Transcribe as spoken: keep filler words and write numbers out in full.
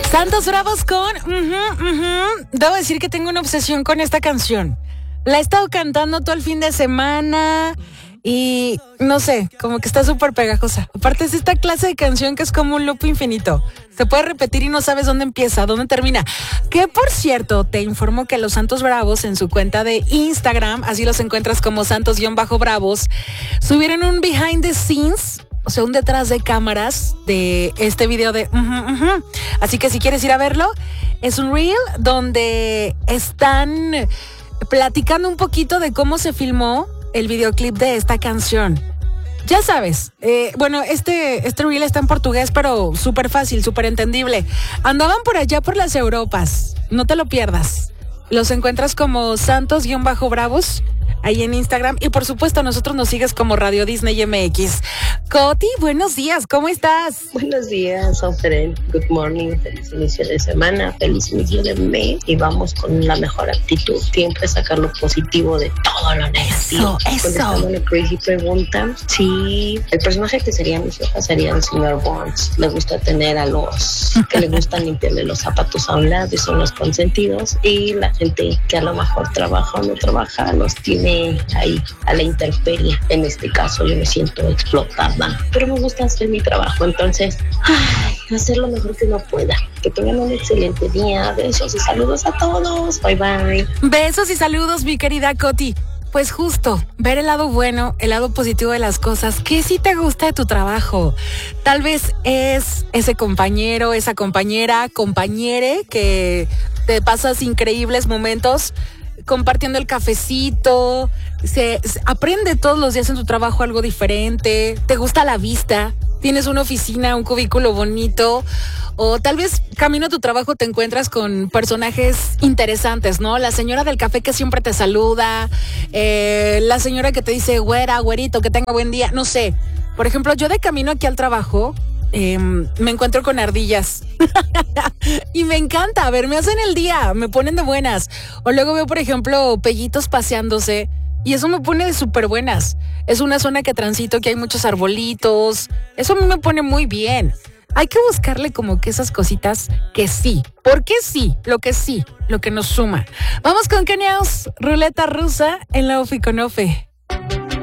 Santos Bravos con... Uh-huh, uh-huh. Debo decir que tengo una obsesión con esta canción. La he estado cantando todo el fin de semana y no sé, como que está súper pegajosa. Aparte es esta clase de canción que es como un loop infinito. Se puede repetir y no sabes dónde empieza, dónde termina. Que por cierto, te informo que los Santos Bravos en su cuenta de Instagram, así los encuentras como Santos-Bravos, subieron un behind the scenes, o sea, un detrás de cámaras de este video de... Uh-huh, uh-huh. Así que si quieres ir a verlo, es un reel donde están platicando un poquito de cómo se filmó el videoclip de esta canción. Ya sabes, eh, bueno, este, este reel está en portugués, pero súper fácil, súper entendible. Andaban por allá por las Europas, no te lo pierdas. Los encuentras como Santos-Bravos ahí en Instagram. Y por supuesto, a nosotros nos sigues como Radio Disney M X. Coti, buenos días, ¿cómo estás? Buenos días, Ofren. Good morning, feliz inicio de semana, feliz inicio de mes. Y vamos con la mejor actitud. Siempre sacar lo positivo de todo lo negativo. Eso, eso. Contestando la crazy pregunta, sí, el personaje que sería mi jefa sería el señor Burns. Le gusta tener a los que le gustan limpiarle los zapatos a un lado y son los consentidos. Y la gente que a lo mejor trabaja o no trabaja los tiene ahí a la intemperie. En este caso yo me siento explotada, pero me gusta hacer mi trabajo, entonces ay, hacer lo mejor que uno pueda. Que tengan un excelente día. Besos y saludos a todos. Bye bye. Besos y saludos, mi querida Coti. Pues justo, ver el lado bueno, el lado positivo de las cosas. ¿Qué sí te gusta de tu trabajo? Tal vez es ese compañero, esa compañera, compañere que te pasas increíbles momentos compartiendo el cafecito, se, se aprende todos los días en tu trabajo algo diferente, te gusta la vista, tienes una oficina, un cubículo bonito, o tal vez camino a tu trabajo te encuentras con personajes interesantes, ¿no? La señora del café que siempre te saluda, eh, la señora que te dice, güera, güerito, que tenga buen día, no sé. Por ejemplo, yo de camino aquí al trabajo, Eh, me encuentro con ardillas y me encanta, a ver, me hacen el día, me ponen de buenas. O luego veo, por ejemplo, pellitos paseándose y eso me pone de súper buenas. Es una zona que transito, que hay muchos arbolitos, eso a mí me pone muy bien. Hay que buscarle como que esas cositas que sí, porque sí, lo que sí, lo que nos suma. Vamos con Keniaos, ruleta rusa en la Ofi con Ofe.